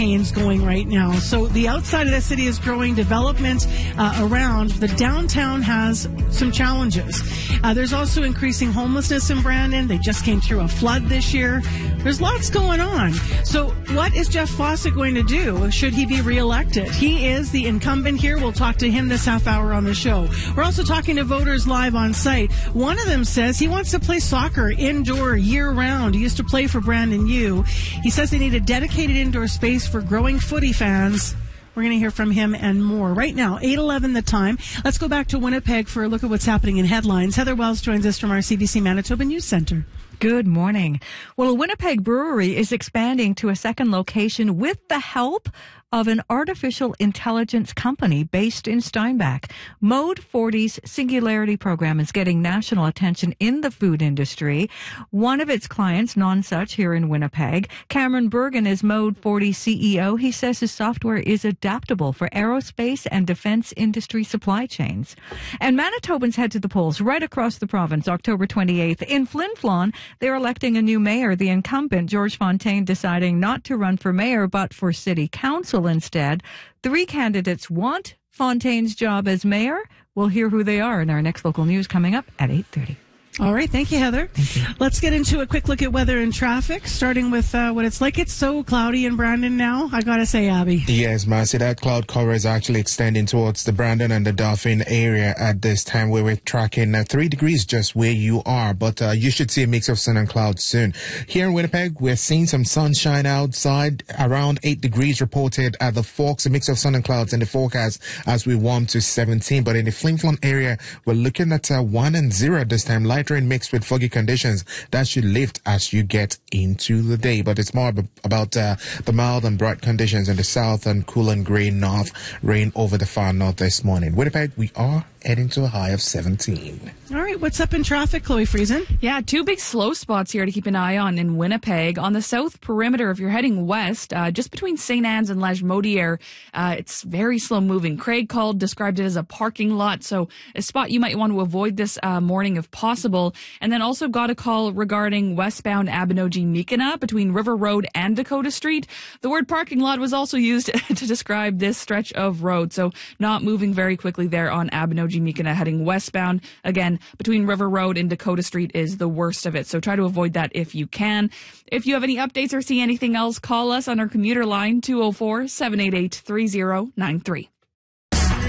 going right now. So the outside of the city is growing. Development around the downtown has some challenges. There's also increasing homelessness in Brandon. They just came through a flood this year. There's lots going on. So what is Jeff Fawcett going to do should he be reelected? He is the incumbent here. We'll talk to him this half hour on the show. We're also talking to voters live on site. One of them says he wants to play soccer indoor year-round. He used to play for Brandon U. He says they need a dedicated indoor space for growing footy fans. We're going to hear from him and more. Right now, 8:11 the time. Let's go back to Winnipeg for a look at what's happening in headlines. Heather Wells joins us from our CBC Manitoba News Center. Good morning. Well, a Winnipeg brewery is expanding to a second location with the help of an artificial intelligence company based in Steinbach. Mode 40's Singularity program is getting national attention in the food industry. One of its clients, Nonsuch, here in Winnipeg, Cameron Bergen is Mode 40 CEO. He says his software is adaptable for aerospace and defense industry supply chains. And Manitobans head to the polls right across the province, October 28th. In Flin Flon, they're electing a new mayor. The incumbent, George Fontaine, deciding not to run for mayor, but for city council instead. 3 candidates want Fontaine's job as mayor. We'll hear who they are in our next local news coming up at 8:30. All right. Thank you, Heather. Thank you. Let's get into a quick look at weather and traffic, starting with what it's like. It's so cloudy in Brandon now, I got to say, Abby. Yes, Marcy, that cloud cover is actually extending towards the Brandon and the Dauphin area at this time, where we're tracking 3 degrees just where you are, but you should see a mix of sun and clouds soon. Here in Winnipeg, we're seeing some sunshine outside, around 8 degrees reported at the Forks, a mix of sun and clouds in the forecast as we warm to 17. But in the Flin Flon area, we're looking at 1 and 0 this time. Light rain mixed with foggy conditions. That should lift as you get into the day. But it's more about the mild and bright conditions in the south and cool and gray north. Rain over the far north this morning. Winnipeg, we are heading to a high of 17. All right, what's up in traffic, Chloe Friesen? Yeah, 2 big slow spots here to keep an eye on in Winnipeg. On the south perimeter, if you're heading west, just between St. Anne's and Lagimodiere, it's very slow moving. Craig described it as a parking lot, so a spot you might want to avoid this morning if possible. And then also got a call regarding westbound Abinogi-Mekina between River Road and Dakota Street. The word parking lot was also used to describe this stretch of road, so not moving very quickly there on Abinogi-Mekina heading westbound. Again, between River Road and Dakota Street is the worst of it, so try to avoid that if you can. If you have any updates or see anything else, call us on our commuter line, 204-788-3093.